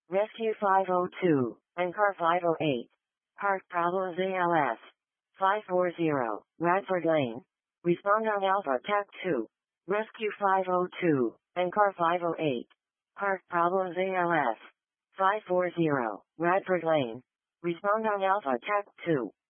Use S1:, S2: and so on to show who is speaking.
S1: Rescue 502, and Car 508. Park problems ALS. 540, Radford Lane. Respond on Alpha TAC 2. Rescue 502, and Car 508. Park problems ALS. 540, Radford Lane. Respond on Alpha TAC 2.